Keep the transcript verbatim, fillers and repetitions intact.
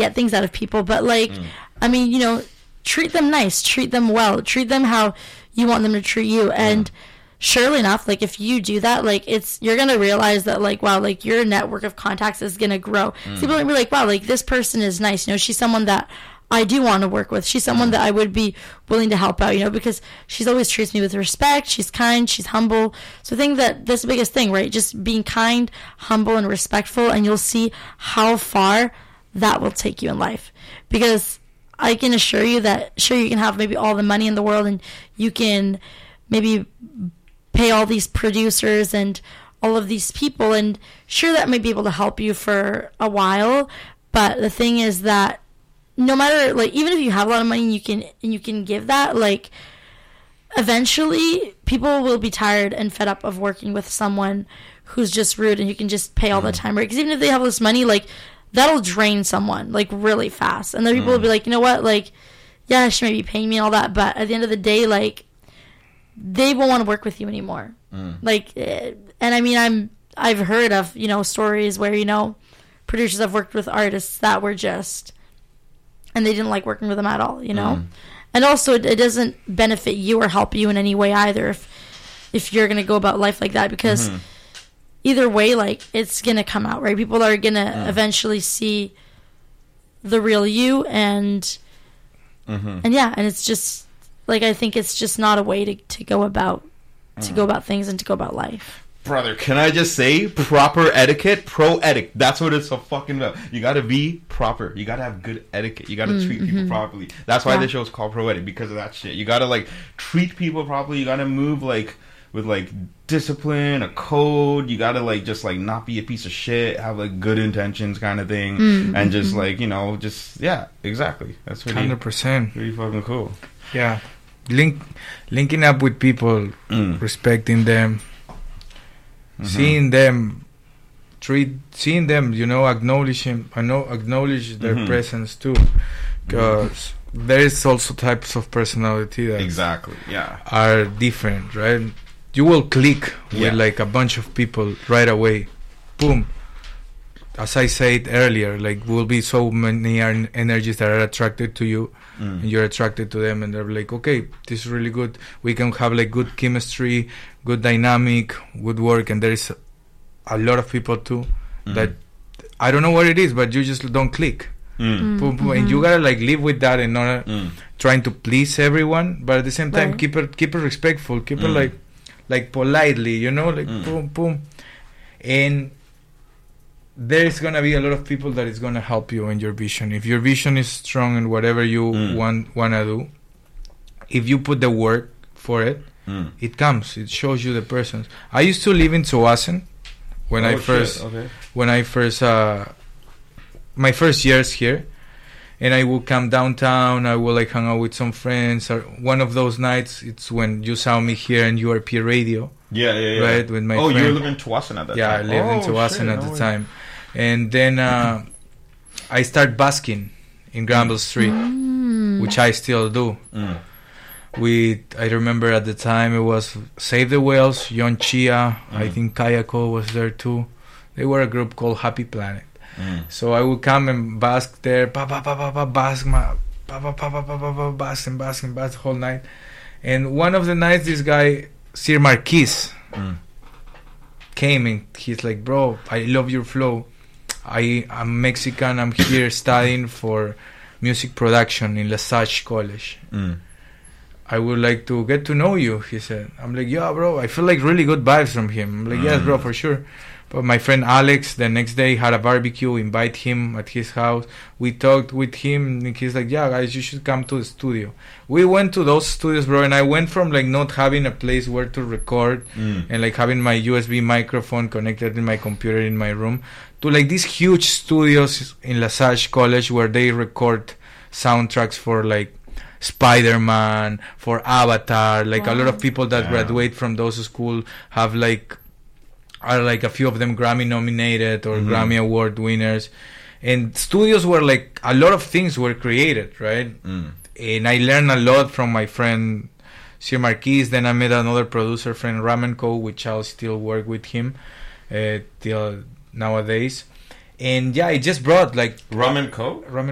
get things out of people, but like, mm. I mean, you know, treat them nice, treat them well, treat them how you want them to treat you. And mm. surely enough, like if you do that, like it's, you're going to realize that like, wow, like your network of contacts is going to grow. Mm. So people are going to be like, wow, like this person is nice. You know, she's someone that I do want to work with. She's someone that I would be willing to help out, you know, because she's always treats me with respect. She's kind. She's humble. So I think that that's the biggest thing, right? Just being kind, humble, and respectful, and you'll see how far that will take you in life. Because I can assure you that, sure, you can have maybe all the money in the world, and you can maybe pay all these producers and all of these people, and sure, that may be able to help you for a while. But the thing is that no matter, like, even if you have a lot of money and you can and you can give that, like, eventually people will be tired and fed up of working with someone who's just rude and you can just pay all mm. the time, right? Because even if they have all this money, like, that'll drain someone, like, really fast. And then people mm. will be like, you know what, like, yeah, she may be paying me and all that, but at the end of the day, like, they won't want to work with you anymore. Mm. Like, and I mean, I'm, I've heard of, you know, stories where, you know, producers have worked with artists that were just, and they didn't like working with them at all, you know? Mm. And also, it, it doesn't benefit you or help you in any way either if if you're going to go about life like that, because mm-hmm. either way, like, it's going to come out, right? People are going to mm. eventually see the real you, and, mm-hmm. and yeah, and it's just, like, I think it's just not a way to, to go about, to mm. go about things and to go about life. Brother, can I just say, proper etiquette, pro etiquette. That's what it's so fucking about. You gotta be proper. You gotta have good etiquette. You gotta mm-hmm. treat people properly. That's why yeah. this show is called Pro Etiquette, because of that shit. You gotta, like, treat people properly. You gotta move, like, with, like, discipline, a code. You gotta, like, just, like, not be a piece of shit. Have, like, good intentions kind of thing. Mm-hmm. And just, like, you know, just, yeah, exactly. That's really, one hundred percent. Really fucking cool. Yeah. Link, linking up with people, mm. respecting them. Mm-hmm. Seeing them, treat, seeing them, you know, acknowledging, I know, acknowledge their mm-hmm. presence too, because mm-hmm. there is also types of personality that exactly, yeah, are different, right? You will click yeah. with like a bunch of people right away, boom. As I said earlier, like, will be so many energies that are attracted to you, mm. and you're attracted to them, and they're like, okay, this is really good. We can have like good chemistry, good dynamic, good work, and there is a, a lot of people too mm. that I don't know what it is, but you just don't click, mm. Mm-hmm. and you gotta like live with that and not mm. trying to please everyone, but at the same time right. keep it keep it respectful, keep mm. it like like politely, you know, like mm. boom boom, and there's gonna be a lot of people that is gonna help you in your vision. If your vision is strong and whatever you mm. want wanna do, if you put the work for it, mm. it comes. It shows you the persons. I used to live in Tsawwassen when oh, I first okay. when I first uh, my first years here, and I would come downtown. I would like hang out with some friends. Or one of those nights, it's when you saw me here in U R P Radio. Yeah, yeah, yeah. Right, with my oh, friend. you were living in Tsawwassen at that yeah, time. Yeah, I lived oh, in Tsawwassen shit, at no the way. time. And then uh, I started busking in Granville Street, mm. which I still do. Mm. With, I remember at the time it was Save the Whales, Yon Chia, mm. I think Kayako was there too. They were a group called Happy Planet. Mm. So I would come and bask there, pa pa pa pa pa bask, ma, pa pa pa pa pa pa pa bask and bask and bask the whole night. And one of the nights, this guy, Sir Marquis, mm. came and he's like, bro, I love your flow. I, I'm Mexican. I'm here studying for music production in LaSalle College. Mm. I would like to get to know you, he said. I'm like, yeah, bro. I feel like really good vibes from him. I'm like, mm. yes, bro, for sure. But my friend Alex, the next day, had a barbecue, invite him at his house. We talked with him, and he's like, yeah, guys, you should come to the studio. We went to those studios, bro, and I went from, like, not having a place where to record mm. and, like, having my U S B microphone connected in my computer in my room to, like, these huge studios in LaSalle College where they record soundtracks for, like, Spider-Man, for Avatar. Like, wow. a lot of people that yeah. graduate from those schools have, like, are like a few of them Grammy nominated or mm-hmm. Grammy Award winners. And studios where like a lot of things were created, right? Mm. And I learned a lot from my friend Sir Marquis. Then I met another producer friend, Ramenko, which I'll still work with him uh, till nowadays. And yeah, it just brought like Ramenko? Ramen